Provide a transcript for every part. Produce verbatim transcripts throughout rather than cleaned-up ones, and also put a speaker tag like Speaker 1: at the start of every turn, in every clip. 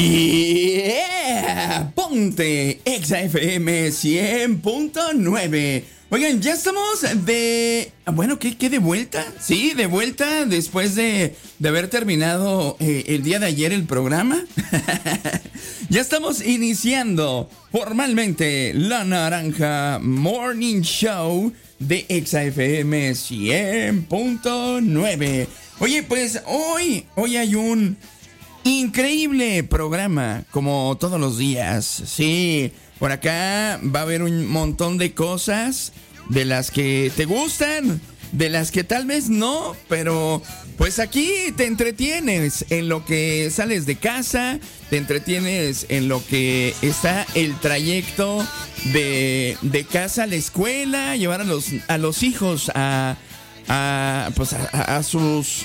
Speaker 1: Yeah, ponte Exa F M cien punto nueve. Oigan, ya estamos de... Bueno, ¿qué, qué de vuelta? Sí, de vuelta después de, de haber terminado eh, el día de ayer el programa. Ya estamos iniciando formalmente La Naranja Morning Show de Exa F M cien punto nueve. Oye, pues hoy, hoy hay un... increíble programa, como todos los días. Sí, por acá va a haber un montón de cosas de las que te gustan, de las que tal vez no, pero pues aquí te entretienes en lo que sales de casa, te entretienes en lo que está el trayecto de, de casa a la escuela, llevar a los, a los hijos a, a, pues a, a sus...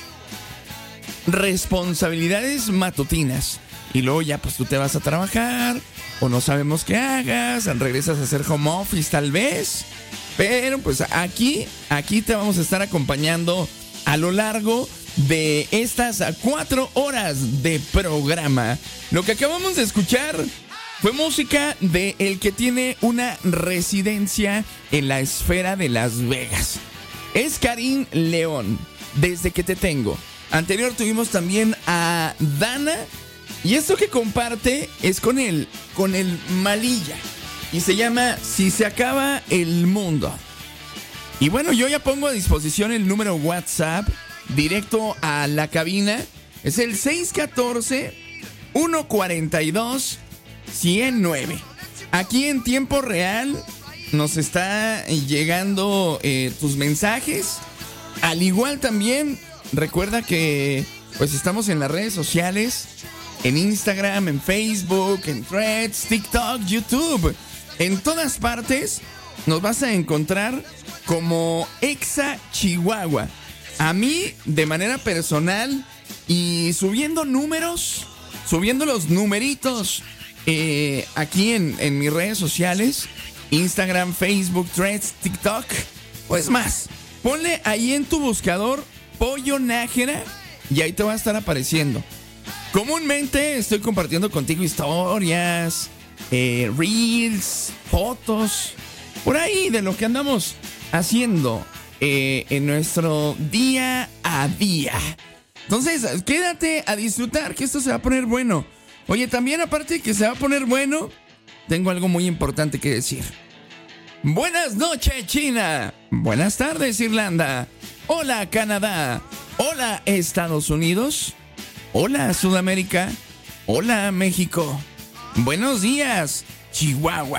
Speaker 1: responsabilidades matutinas. Y luego ya pues tú te vas a trabajar, o no sabemos qué hagas, regresas a hacer home office tal vez. Pero pues aquí, aquí te vamos a estar acompañando a lo largo de estas cuatro horas de programa. Lo que acabamos de escuchar fue música de el que tiene una residencia en la esfera de Las Vegas. Es Karim León, Desde que te tengo. Anterior tuvimos también a Dana. Y esto que comparte es con el, con el Malilla. Y se llama Si se acaba el mundo. Y bueno, yo ya pongo a disposición el número WhatsApp directo a la cabina. Es el seis uno cuatro, uno cuatro dos, uno cero nueve. Aquí en tiempo real nos está llegando eh, tus mensajes. Al igual también... recuerda que pues estamos en las redes sociales, en Instagram, en Facebook, en Threads, TikTok, YouTube. En todas partes nos vas a encontrar como Exa Chihuahua. A mí, de manera personal, y subiendo números, subiendo los numeritos eh, aquí en, en mis redes sociales, Instagram, Facebook, Threads, TikTok, pues más. Ponle ahí en tu buscador Pollo Nájera y ahí te va a estar apareciendo. Comúnmente estoy compartiendo contigo historias, eh, reels, fotos, por ahí de lo que andamos haciendo eh, en nuestro día a día. Entonces, quédate a disfrutar, que esto se va a poner bueno. Oye, también aparte de que se va a poner bueno, tengo algo muy importante que decir. Buenas noches, China. Buenas tardes, Irlanda. Hola, Canadá. Hola, Estados Unidos. Hola, Sudamérica. Hola, México. Buenos días, Chihuahua.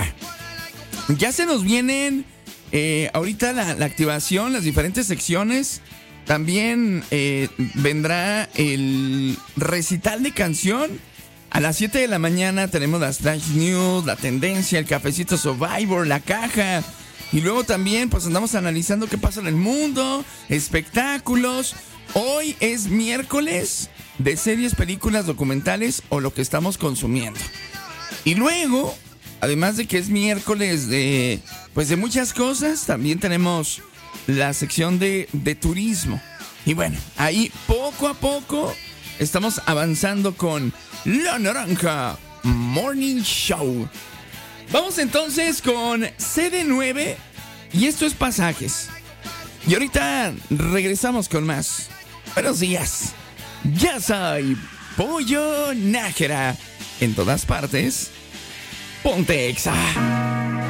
Speaker 1: Ya se nos vienen eh, ahorita la, la activación, las diferentes secciones. También eh, vendrá el recital de canción. A las siete de la mañana tenemos las Flash News, la tendencia, el cafecito Survivor, la caja. Y luego también pues andamos analizando qué pasa en el mundo, espectáculos. Hoy es miércoles de series, películas, documentales o lo que estamos consumiendo. Y luego, además de que es miércoles de pues de muchas cosas, también tenemos la sección de, de turismo. Y bueno, ahí poco a poco estamos avanzando con La Naranja Morning Show. Vamos entonces con C D nueve y esto es Pasajes. Y ahorita regresamos con más. Buenos días. Ya soy Pollo Nájera. En todas partes, ponte Exa.